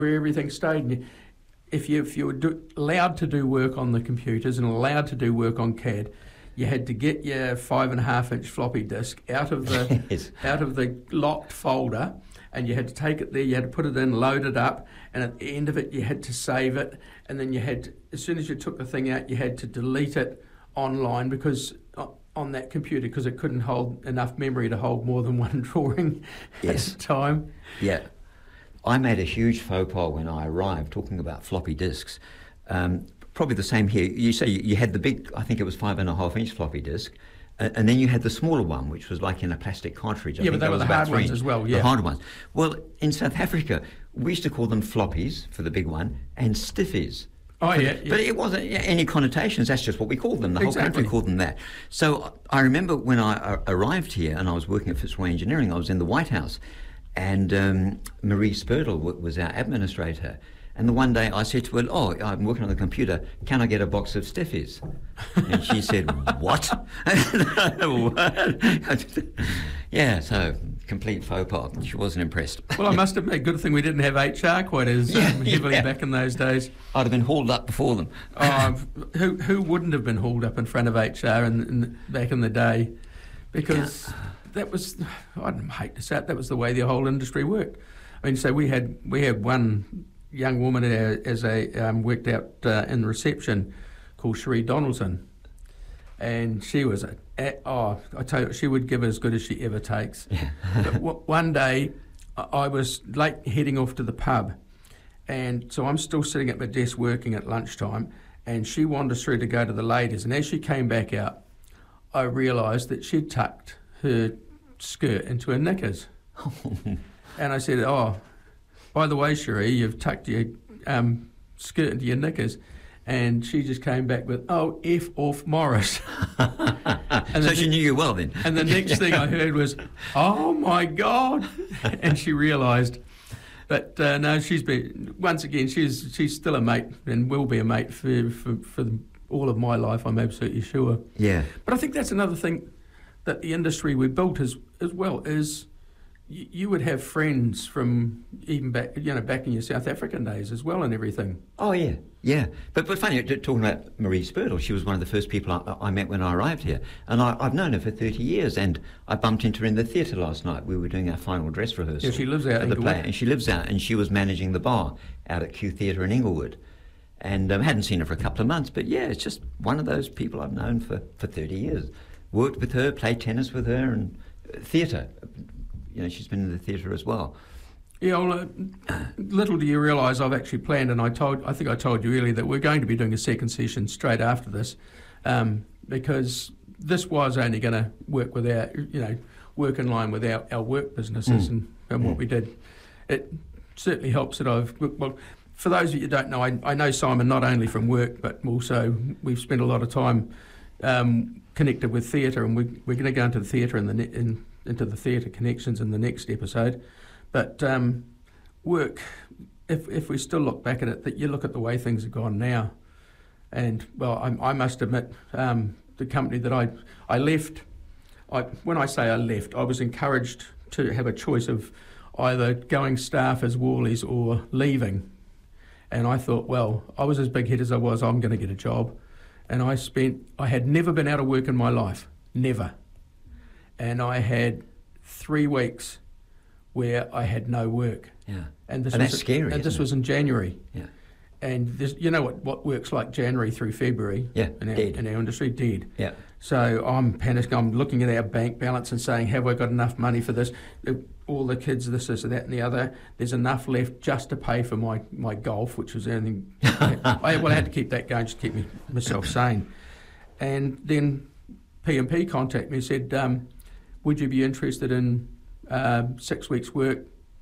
where everything stayed. And if you were allowed to do work on the computers and allowed to do work on CAD, you had to get your 5.5-inch floppy disk out of the Yes. out of the locked folder, and you had to take it there. You had to put it in, load it up, and at the end of it, you had to save it. And then you had to, as soon as you took the thing out, you had to delete it online because on that computer, because it couldn't hold enough memory to hold more than one drawing Yes. at a time. Yeah. I made a huge faux pas when I arrived, talking about floppy disks. Probably the same here. You say you had the big, I think it was 5.5-inch floppy disk, and then you had the smaller one, which was like in a plastic cartridge. I Yeah, think but they that were was the about hard ones 3 as well, yeah. The hard ones. Well, in South Africa, we used to call them floppies for the big one, and stiffies. Oh, yeah. But it wasn't any connotations, that's just what we called them. The whole country called them that. So I remember when I arrived here and I was working at Fitzroy Engineering, I was in the White House, and Marie Spurtle was our administrator. And the one day I said to her, "Oh, I'm working on the computer, can I get a box of stiffies?" And she said, "What?" What? Yeah, so complete faux pas. She wasn't impressed. Well, I must admit, good thing we didn't have HR quite as heavily back in those days. I'd have been hauled up before them. Who wouldn't have been hauled up in front of HR back in the day? Because that was, I hate to say it, that was the way the whole industry worked. I mean, so we had one young woman worked out in reception called Cherie Donaldson, and she was I tell you, she would give as good as she ever takes. Yeah. But one day, I was late heading off to the pub, and so I'm still sitting at my desk working at lunchtime, and she wanders through to go to the ladies, and as she came back out, I realised that she'd tucked her skirt into her knickers. And I said, "Oh, by the way, Cherie, you've tucked your skirt into your knickers." And she just came back with, "Oh, F off Morris." And so she knew you well then. And the next thing I heard was, "Oh my God!" And she realised. But no, she's been, once again, she's still a mate and will be a mate for all of my life, I'm absolutely sure. Yeah. But I think that's another thing that the industry we built as well is you would have friends from even back in your South African days as well and everything. Oh yeah, yeah. But funny, talking about Marie Spurtle, she was one of the first people I met when I arrived here, and I've known her for 30 years. And I bumped into her in the theatre last night. We were doing our final dress rehearsal. Yeah, she lives out at in the Inglewood. play, and she lives out, and she was managing the bar out at Q Theatre in Inglewood. And hadn't seen her for a couple of months, but yeah, it's just one of those people I've known for 30 years. Worked with her, played tennis with her, and theatre. You know, she's been in the theatre as well. Yeah, well, little do you realise I've actually planned, and I think I told you earlier that we're going to be doing a second session straight after this, because this was only going to work with work in line with our work businesses and what we did. It certainly helps that for those of you who don't know, I know Simon not only from work, but also we've spent a lot of time connected with theatre, and we're going to go into the theatre into the theatre connections in the next episode. But work, if we still look back at it, that you look at the way things have gone now, and well, I must admit, the company that I left, when I say I left, I was encouraged to have a choice of either going staff as Worleys or leaving. And I thought, well, I was as big-headed as I was, I'm going to get a job. And I had never been out of work in my life, never. And I had 3 weeks where I had no work. Yeah. And that's scary. And this was in January. Yeah. And this, you know what works like January through February in our industry? Dead. Yeah. So I'm panicking. I'm looking at our bank balance and saying, have I got enough money for this? All the kids, this, that and the other. There's enough left just to pay for my golf, which was earning. I had to keep that going just to keep myself sane. And then P&P contacted me and said, would you be interested in 6 weeks' work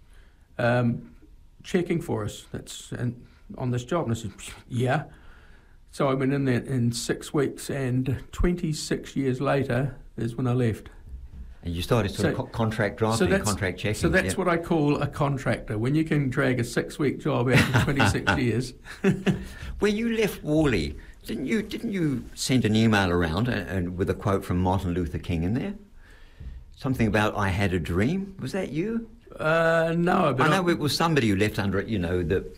checking for us? That's on this job. And I said, yeah. So I went in there in 6 weeks, and 26 years later is when I left. And you started contract drafting, contract checking. So that's what I call a contractor, when you can drag a 6-week job out for 26 years. When you left Worley, didn't you send an email around and with a quote from Martin Luther King in there? Something about I had a dream. Was that you? No, but I know it was somebody who left under it, you know, that